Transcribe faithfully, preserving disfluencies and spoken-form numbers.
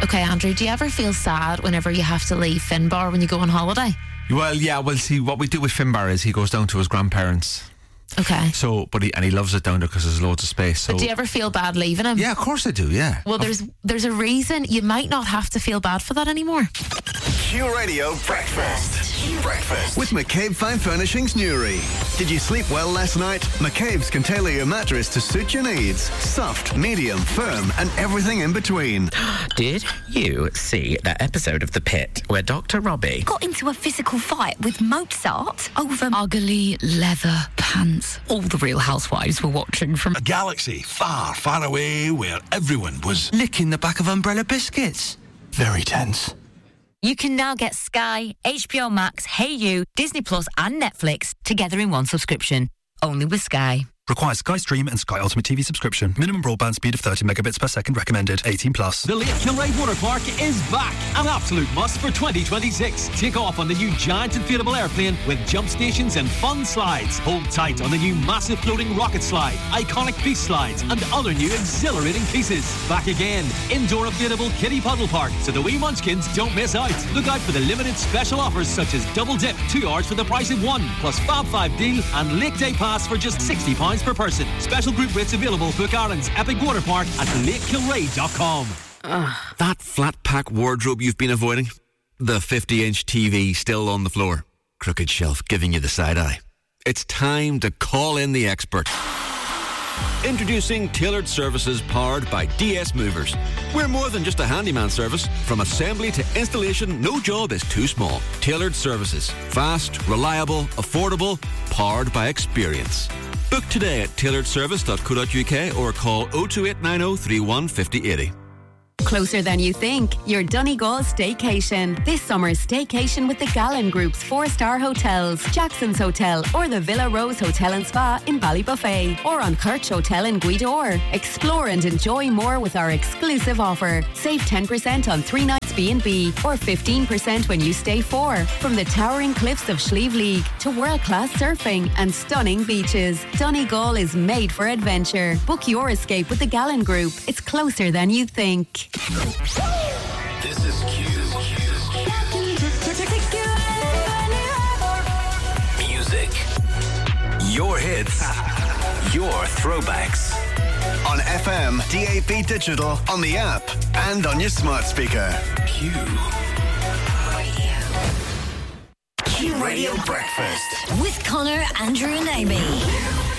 Okay, Andrew, do you ever feel sad whenever you have to leave Finbar when you go on holiday? Well, yeah, well, see, what we do with Finbar is he goes down to his grandparents. Okay. So, but he, and he loves it down there because there's loads of space. So. But do you ever feel bad leaving him? Yeah, of course I do, yeah. Well, there's there's a reason you might not have to feel bad for that anymore. Q Radio Breakfast. Q Breakfast. With McCabe Fine Furnishings Newry. Did you sleep well last night? McCabe's can tailor your mattress to suit your needs. Soft, medium, firm, and everything in between. Did you see that episode of The Pit where Doctor Robbie got into a physical fight with Mozart over ugly leather pants? All the Real Housewives were watching from a galaxy far, far away where everyone was licking the back of Umbrella biscuits. Very tense. You can now get Sky, H B O Max, Hey You, Disney Plus and Netflix together in one subscription. Only with Sky. Requires Sky Stream and Sky Ultimate T V subscription. Minimum broadband speed of thirty megabits per second recommended. eighteen plus. The Lake Kilray Water Park is back. An absolute must for twenty twenty-six. Take off on the new giant inflatable airplane with jump stations and fun slides. Hold tight on the new massive floating rocket slide, iconic beast slides, and other new exhilarating pieces. Back again. Indoor inflatable kiddie puddle park, so the wee munchkins don't miss out. Look out for the limited special offers such as double dip, two hours for the price of one, plus Fab five deal and Lake Day Pass for just sixty pounds per person. Special group rates available. Book Ireland's Epic Water Park at lake kilray dot com. That flat pack wardrobe you've been avoiding? The fifty inch T V still on the floor? Crooked shelf giving you the side eye? It's time to call in the expert. Introducing Tailored Services powered by D S Movers. We're more than just a handyman service. From assembly to installation, no job is too small. Tailored Services. Fast, reliable, affordable, powered by experience. Book today at tailored service dot co dot uk or call oh two eight nine oh three one five oh eight oh. Closer than you think. Your Donegal staycation. This summer's staycation with the Gallen Group's four-star hotels, Jackson's Hotel or the Villa Rose Hotel and Spa in Ballybuffet or on Kirch Hotel in Guidor. Explore and enjoy more with our exclusive offer. Save ten percent on three nights B and B or fifteen percent when you stay four. From the towering cliffs of Slieve League to world-class surfing and stunning beaches, Donegal is made for adventure. Book your escape with the Gallen Group. It's closer than you think. This is Q. Music. Your hits. Your throwbacks. On F M, D A B Digital, on the app, and on your smart speaker. Q. Radio. Q Radio Breakfast. with Connor, Andrew and Amy.